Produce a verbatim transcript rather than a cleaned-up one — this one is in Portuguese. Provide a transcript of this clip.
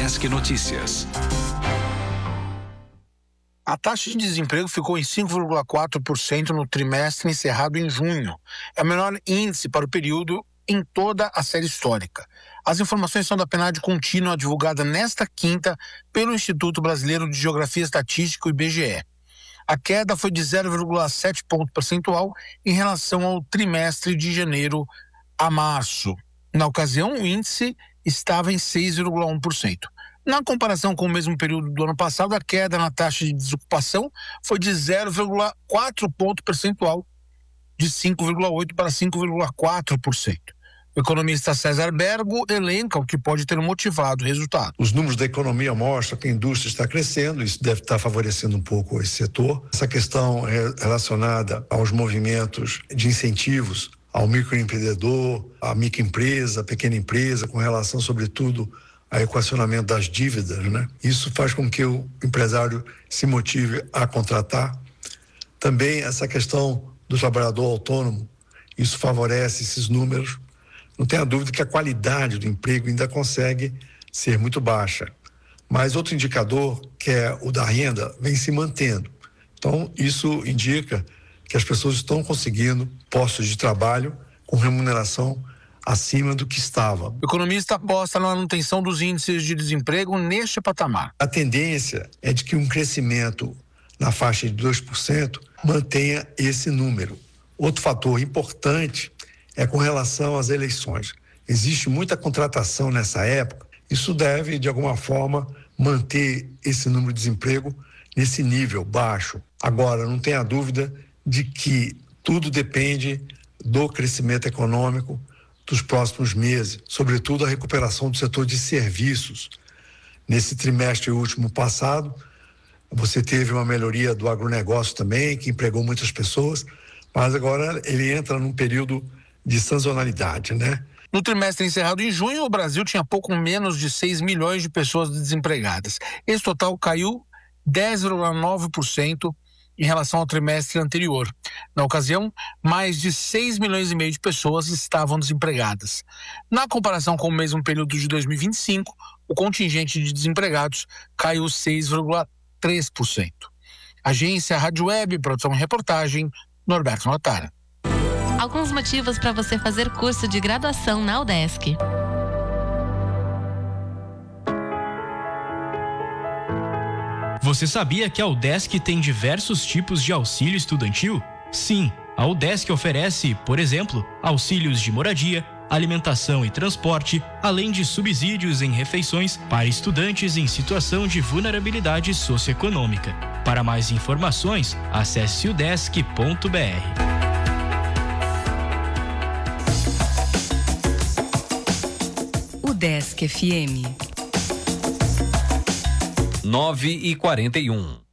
Udesc Notícias. A taxa de desemprego ficou em cinco vírgula quatro por cento no trimestre encerrado em junho. É o menor índice para o período em toda a série histórica. As informações são da P N A D contínua divulgada nesta quinta pelo Instituto Brasileiro de Geografia e Estatística, o I B G E. A queda foi de zero vírgula sete ponto percentual em relação ao trimestre de janeiro a março. Na ocasião, o índice estava em seis vírgula um por cento. Na comparação com o mesmo período do ano passado, a queda na taxa de desocupação foi de zero vírgula quatro ponto percentual, de cinco vírgula oito por cento para cinco vírgula quatro por cento. O economista César Bergo elenca o que pode ter motivado o resultado. Os números da economia mostram que a indústria está crescendo, isso deve estar favorecendo um pouco esse setor. Essa questão relacionada aos movimentos de incentivos ao microempreendedor, à microempresa, à pequena empresa, com relação, sobretudo, ao equacionamento das dívidas, né? Isso faz com que o empresário se motive a contratar. Também essa questão do trabalhador autônomo, isso favorece esses números. Não tenha dúvida que a qualidade do emprego ainda consegue ser muito baixa. Mas outro indicador, que é o da renda, vem se mantendo. Então, isso indica que as pessoas estão conseguindo postos de trabalho com remuneração acima do que estava. O economista aposta na manutenção dos índices de desemprego neste patamar. A tendência é de que um crescimento na faixa de dois por cento mantenha esse número. Outro fator importante é com relação às eleições. Existe muita contratação nessa época, isso deve, de alguma forma, manter esse número de desemprego nesse nível baixo. Agora, não tenha dúvida de que tudo depende do crescimento econômico dos próximos meses, sobretudo a recuperação do setor de serviços. Nesse trimestre último passado, você teve uma melhoria do agronegócio também, que empregou muitas pessoas, mas agora ele entra num período de sazonalidade, né? No trimestre encerrado em junho, o Brasil tinha pouco menos de seis milhões de pessoas desempregadas. Esse total caiu dez vírgula nove por cento em relação ao trimestre anterior. Na ocasião, mais de seis milhões e meio de pessoas estavam desempregadas. Na comparação com o mesmo período de dois mil e vinte e cinco, o contingente de desempregados caiu seis vírgula três por cento. Agência Rádio Web, produção e reportagem, Norberto Notara. Alguns motivos para você fazer curso de graduação na Udesc. Você sabia que a Udesc tem diversos tipos de auxílio estudantil? Sim, a Udesc oferece, por exemplo, auxílios de moradia, alimentação e transporte, além de subsídios em refeições para estudantes em situação de vulnerabilidade socioeconômica. Para mais informações, acesse udesc ponto br. Udesc F M. nove e quarenta e um.